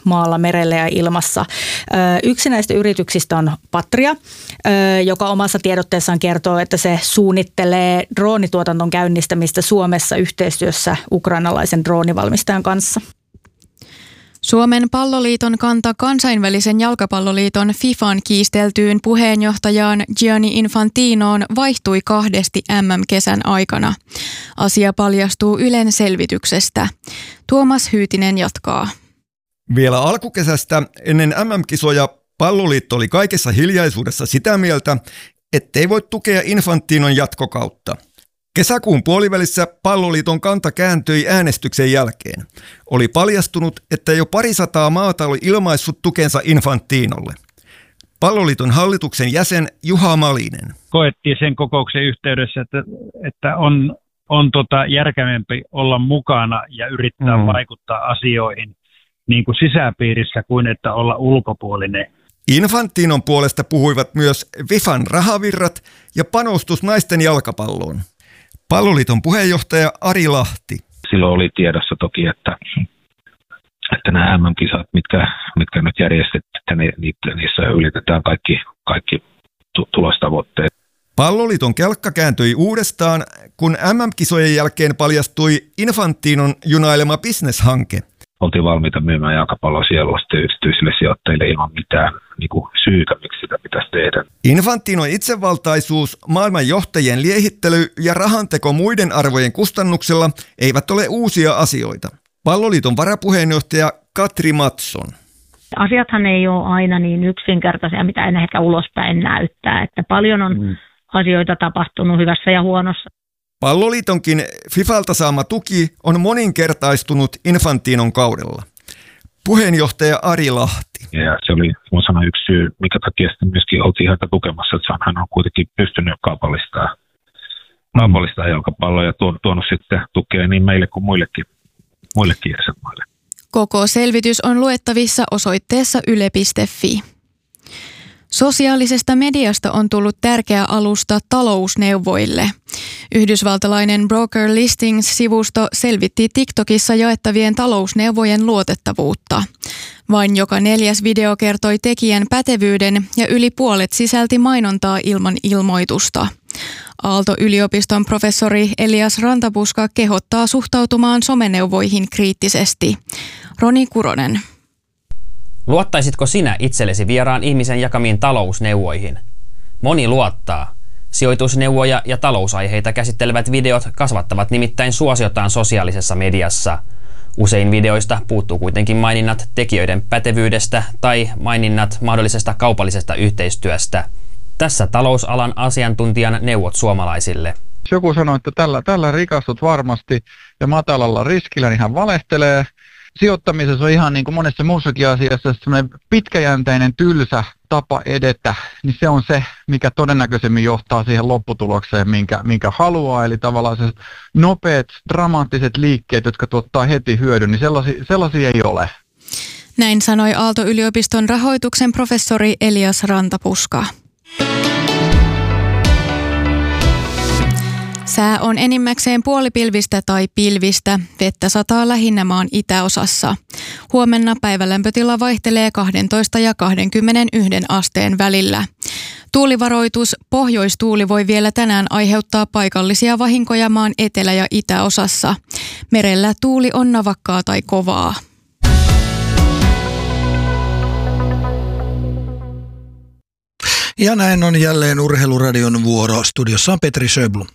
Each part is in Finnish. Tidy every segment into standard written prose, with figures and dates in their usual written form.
maalla, merellä ja ilmassa. Yksi näistä yrityksistä on Patria, joka omassa tiedotteessaan kertoo, että se suunnittelee droonituotanton käynnistämistä Suomessa yhteistyössä ukrainalaisen droonivalmistajan kanssa. Suomen palloliiton kanta kansainvälisen jalkapalloliiton FIFAn kiisteltyyn puheenjohtajaan Gianni Infantinoon vaihtui kahdesti MM-kesän aikana. Asia paljastuu Ylen selvityksestä. Tuomas Hyytinen jatkaa. Vielä alkukesästä ennen MM-kisoja Palloliitto oli kaikessa hiljaisuudessa sitä mieltä, ettei voi tukea Infantinon jatkokautta. Kesäkuun puolivälissä Palloliiton kanta kääntyi äänestyksen jälkeen. Oli paljastunut, että jo 200 maata oli ilmaissut tukensa Infantinolle. Palloliiton hallituksen jäsen Juha Malinen. Koettiin sen kokouksen yhteydessä, että on järkevämpi olla mukana ja yrittää vaikuttaa asioihin niin kuin sisäpiirissä kuin että olla ulkopuolinen. Infantinon puolesta puhuivat myös FIFAn rahavirrat ja panostus naisten jalkapalloon. Palloliiton puheenjohtaja Ari Lahti. Silloin oli tiedossa toki, että nämä MM-kisat, mitkä nyt järjestetään, niissä ylitetään kaikki tulostavoitteet. Palloliiton kelkka kääntyi uudestaan, kun MM-kisojen jälkeen paljastui Infantinon junailema bisneshanke. Oltiin valmiita myymään jalkapalloa sielua yksityisille sijoittajille ilman mitään syytä, miksi sitä pitäisi tehdä. Infantinon itsevaltaisuus, maailman johtajien liehittely ja rahanteko muiden arvojen kustannuksella eivät ole uusia asioita. Palloliiton varapuheenjohtaja Katri Matson. Asiathan ei ole aina niin yksinkertaisia, mitä en ehkä ulospäin näyttää. Että paljon on asioita tapahtunut hyvässä ja huonossa. Palloliitonkin FIFAlta saama tuki on moninkertaistunut Infantinon kaudella. Puheenjohtaja Ari Lahti. Ja se oli yksi syy, mikä takia sitten myöskin oltiin häntä tukemassa, että hän on kuitenkin pystynyt kaupallistamaan jalkapalloa ja tuonut sitten tukea niin meille kuin muillekin jäsenmaille. Koko selvitys on luettavissa osoitteessa yle.fi. Sosiaalisesta mediasta on tullut tärkeä alusta talousneuvoille. Yhdysvaltalainen Broker Listings-sivusto selvitti TikTokissa jaettavien talousneuvojen luotettavuutta. Vain joka 4. video kertoi tekijän pätevyyden ja yli puolet sisälti mainontaa ilman ilmoitusta. Aalto-yliopiston professori Elias Rantapuska kehottaa suhtautumaan someneuvoihin kriittisesti. Roni Kuronen. Luottaisitko sinä itsellesi vieraan ihmisen jakamiin talousneuvoihin? Moni luottaa. Sijoitusneuvoja ja talousaiheita käsittelevät videot kasvattavat nimittäin suosiotaan sosiaalisessa mediassa. Usein videoista puuttuu kuitenkin maininnat tekijöiden pätevyydestä tai maininnat mahdollisesta kaupallisesta yhteistyöstä. Tässä talousalan asiantuntijan neuvot suomalaisille. Jos joku sanoo, että tällä rikastut varmasti ja matalalla riskillä, niin hän valehtelee. Sijoittamisessa on ihan niin kuin monessa muussakin asiassa semmoinen pitkäjänteinen tylsä tapa edetä, niin se on se, mikä todennäköisemmin johtaa siihen lopputulokseen, minkä haluaa. Eli tavallaan se nopeat, dramaattiset liikkeet, jotka tuottaa heti hyödyn, niin sellaisia ei ole. Näin sanoi Aalto-yliopiston rahoituksen professori Elias Rantapuska. Sää on enimmäkseen puolipilvistä tai pilvistä. Vettä sataa lähinnä maan itäosassa. Huomenna päivälämpötila vaihtelee 12 ja 21 asteen välillä. Tuulivaroitus: pohjoistuuli voi vielä tänään aiheuttaa paikallisia vahinkoja maan etelä- ja itäosassa. Merellä tuuli on navakkaa tai kovaa. Ja näin on jälleen Urheiluradion vuoro. Studiossa on Petri Sjöblom.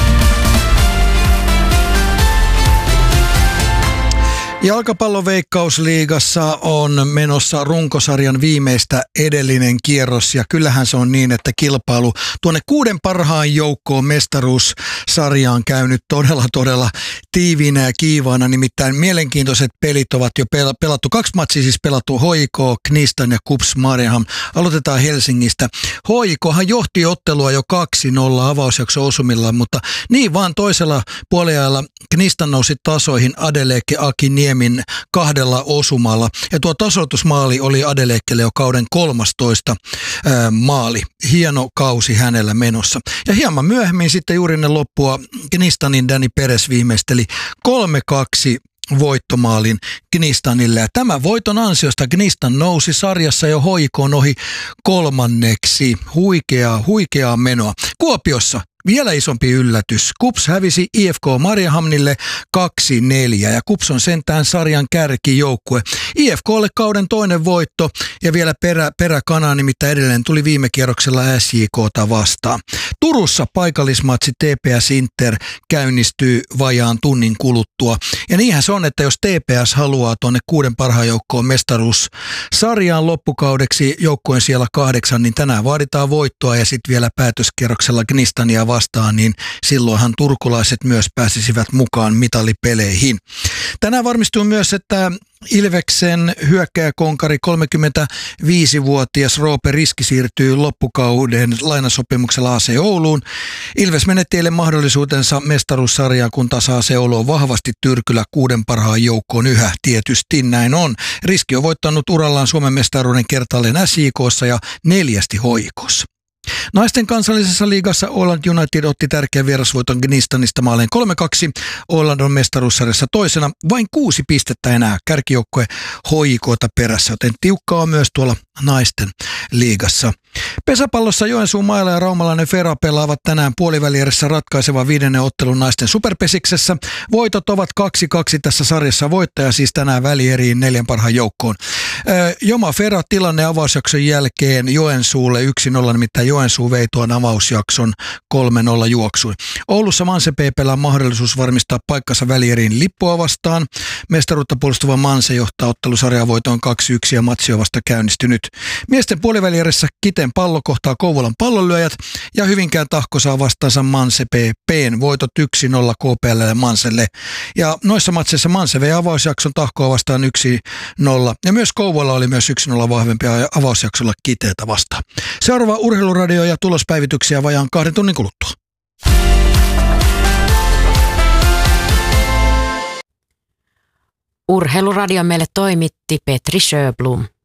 Jalkapallon Veikkausliigassa on menossa runkosarjan viimeistä edellinen kierros ja kyllähän se on niin, että kilpailu tuonne 6 parhaan joukkoon mestaruussarjaan käynyt todella tiiviinä ja kiivaana. Nimittäin mielenkiintoiset pelit ovat jo pelattu. 2 matsia siis pelattu: HJK, Knistan ja KuPS Mariehamn. Aloitetaan Helsingistä. HJKhan johti ottelua jo 2-0 avausjakso osumillaan, mutta niin vaan toisella puoliajalla Knistan nousi tasoihin Adeleke Aki Niemin 2 osumalla. Ja tuo tasoitusmaali oli Adelekelle jo kauden 13 maali. Hieno kausi hänellä menossa. Ja hieman myöhemmin sitten juuri ennen loppua Knistanin Dani Peres viimeisteli 3-2 voittomaalin Gnistanille. Ja tämän voiton ansiosta Gnistan nousi sarjassa jo HJK:n ohi 3. Huikeaa menoa. Kuopiossa vielä isompi yllätys. KuPS hävisi IFK Mariehamnille 2-4 ja KuPS on sentään sarjan kärkijoukkue. IFK:lle kauden toinen voitto ja vielä peräkanaa, nimittäin edelleen tuli viime kierroksella SJK:ta vastaan. Turussa paikallismatsi TPS Inter käynnistyy vajaan tunnin kuluttua. Ja niinhän se on, että jos TPS haluaa tuonne 6 parhaan joukkoon mestaruussarjaan loppukaudeksi joukkueen siellä 8, niin tänään vaaditaan voittoa ja sitten vielä päätöskierroksella Gnistania vastaan, niin silloinhan turkulaiset myös pääsisivät mukaan mitalipeleihin. Tänään varmistuu myös, että Ilveksen hyökkääjäkonkari 35-vuotias Roope Riski siirtyy loppukauden lainasopimuksella AC Ouluun. Ilves menetti eilen mahdollisuutensa mestaruussarjaan, kun taas AC Oulu on vahvasti tyrkyllä 6 parhaan joukkoon yhä. Tietysti näin on. Riski on voittanut urallaan Suomen mestaruuden kertaalleen SJK:ssa ja 4 HJK:ssa. Naisten kansallisessa liigassa Åland United otti tärkeän vierasvoiton Gnistanista maaleen 3-2. Åland on mestaruussarjassa toisena, vain 6 pistettä enää kärkijoukkue HJK:ta perässä, joten tiukkaa on myös tuolla naisten liigassa. Pesäpallossa Joensuun Maila ja raumalainen Fera pelaavat tänään puolivälierässä ratkaisevan 5. ottelun naisten superpesiksessä. Voitot ovat 2-2 tässä sarjassa, voittaja siis tänään välieriin 4 parhaan joukkoon. Joma Fera tilanne avausjakson jälkeen Joensuulle 1-0, nimittäin Joensuu vei tuon avausjakson 3-0 juoksuun. Oulussa Manse PP:llä on mahdollisuus varmistaa paikkansa välieriin Lippua vastaan. Mestaruutta puolustava Manse johtaa ottelusarjaa voitoon 2-1 ja matsi on vasta käynnistynyt. Miesten puolivälierässä Kiten Pallo kohtaa Kouvolan Pallonlyöjät ja Hyvinkään Tahko saa vastaansa Manse PP:n voitot 1-0 KPL:lle Manselle. Ja noissa matseissa Manse vei avausjakson Tahkoa vastaan 1-0 ja myös Kouvola oli myös 1-0 vahvempia avausjaksolla Kiteeltä vastaan. Seuraava urheiluradio ja tulospäivityksiä vajaan 2 tunnin kuluttua. Urheiluradio meille toimitti Petri Sjöblom.